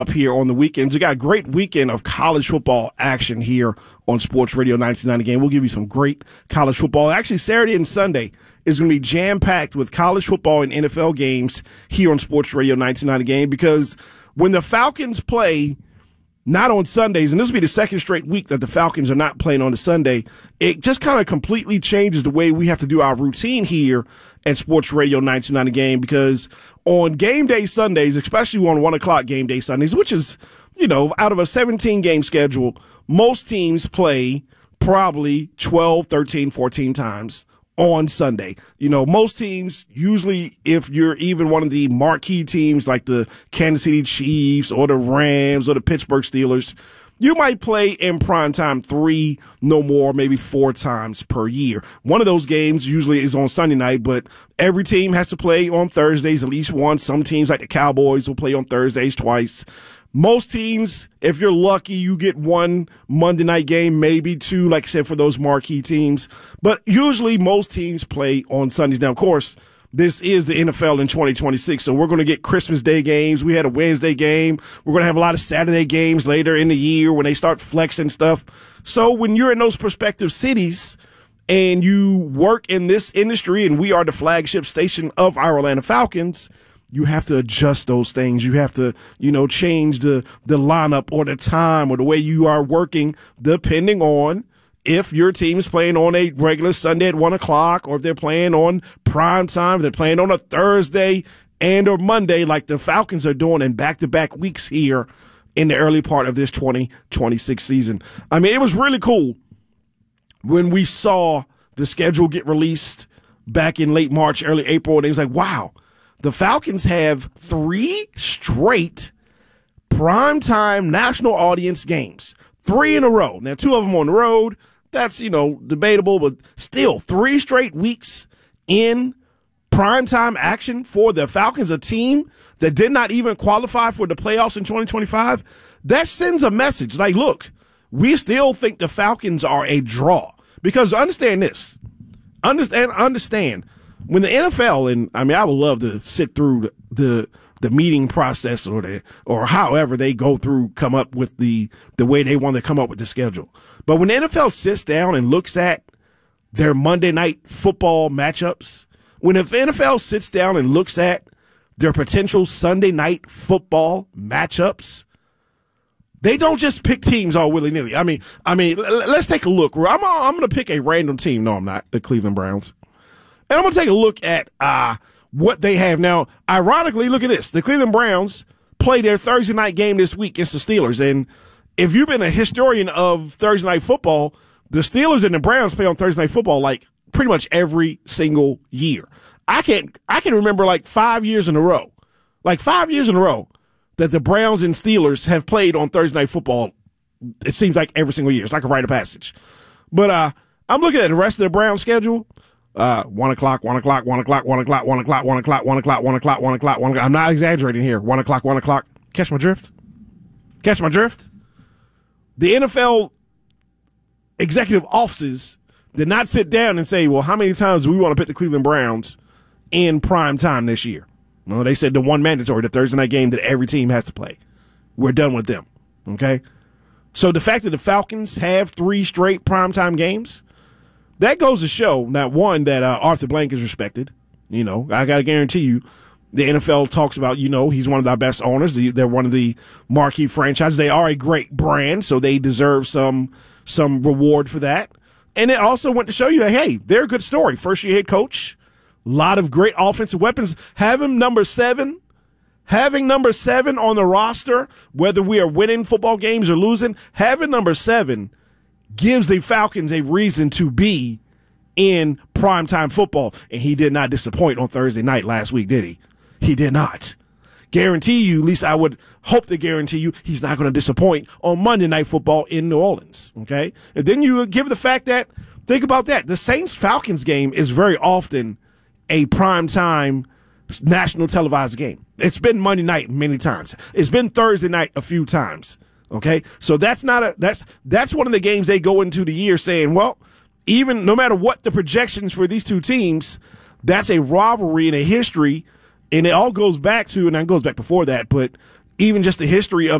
up here on the weekends. We got a great weekend of college football action here on Sports Radio 1990 Game. We'll give you some great college football. Actually, Saturday and Sunday is going to be jam-packed with college football and NFL games here on Sports Radio 1990 Game, because when the Falcons play not on Sundays, and this will be the second straight week that the Falcons are not playing on a Sunday, it just kind of completely changes the way we have to do our routine here at Sports Radio 1990 Game, because on game day Sundays, especially on 1 o'clock game day Sundays, which is, out of a 17-game schedule, most teams play probably 12, 13, 14 times on Sunday. Most teams, usually if you're even one of the marquee teams like the Kansas City Chiefs or the Rams or the Pittsburgh Steelers, you might play in prime time 3, no more, maybe 4 times per year. One of those games usually is on Sunday night, but every team has to play on Thursdays at least once. Some teams like the Cowboys will play on Thursdays twice. Most teams, if you're lucky, you get 1 Monday night game, maybe 2, like I said, for those marquee teams. But usually most teams play on Sundays. Now, of course, this is the NFL in 2026, so we're going to get Christmas Day games. We had a Wednesday game. We're going to have a lot of Saturday games later in the year when they start flexing stuff. So when you're in those prospective cities and you work in this industry, and we are the flagship station of our Atlanta Falcons, you have to adjust those things. You have to, change the lineup or the time or the way you are working depending on if your team is playing on a regular Sunday at 1 o'clock, or if they're playing on prime time, if they're playing on a Thursday and or Monday like the Falcons are doing in back-to-back weeks here in the early part of this 2026 season. I mean, it was really cool when we saw the schedule get released back in late March, early April, and it was like, wow. The Falcons have 3 straight primetime national audience games, 3 in a row. Now, 2 of them on the road. That's, debatable, but still 3 straight weeks in primetime action for the Falcons, a team that did not even qualify for the playoffs in 2025. That sends a message like, look, we still think the Falcons are a draw, because understand this, understand. When the NFL, and I mean, I would love to sit through the meeting process or however they go through, come up with the way they want to come up with the schedule. But when the NFL sits down and looks at their Monday night football matchups, when the NFL sits down and looks at their potential Sunday night football matchups, they don't just pick teams all willy-nilly. I mean, let's take a look. I'm going to pick a random team. No, I'm not. The Cleveland Browns. And I'm going to take a look at what they have now. Ironically, look at this. The Cleveland Browns play their Thursday night game this week against the Steelers. And if you've been a historian of Thursday night football, the Steelers and the Browns play on Thursday night football like pretty much every single year. I can remember like 5 years in a row. Like 5 years in a row that the Browns and Steelers have played on Thursday night football. It seems like every single year. It's like a rite of passage. But I'm looking at the rest of the Browns schedule. 1 o'clock, 1 o'clock, 1 o'clock, 1 o'clock, 1 o'clock, 1 o'clock, 1 o'clock, 1 o'clock, 1 o'clock, 1 o'clock. I'm not exaggerating here. 1 o'clock, 1 o'clock. Catch my drift? Catch my drift? The NFL executive offices did not sit down and say, well, how many times do we want to pick the Cleveland Browns in prime time this year? Well, they said the one mandatory, the Thursday night game that every team has to play. We're done with them. Okay? So the fact that the Falcons have 3 straight primetime games, that goes to show, not one, that Arthur Blank is respected. I got to guarantee you, the NFL talks about, he's one of our best owners. They're one of the marquee franchises. They are a great brand, so they deserve some reward for that. And it also went to show you that, hey, they're a good story. First-year head coach, a lot of great offensive weapons. Having number 7 on the roster, whether we are winning football games or losing, having number 7 gives the Falcons a reason to be in primetime football. And he did not disappoint on Thursday night last week, did he? He did not. Guarantee you, at least I would hope to guarantee you, he's not going to disappoint on Monday Night Football in New Orleans. Okay? And then you give the fact that, think about that, the Saints-Falcons game is very often a primetime national televised game. It's been Monday night many times. It's been Thursday night a few times. Okay, so that's one of the games they go into the year saying, well, even no matter what the projections for these two teams, that's a rivalry and a history, and it all goes back to, and it goes back before that, but even just the history of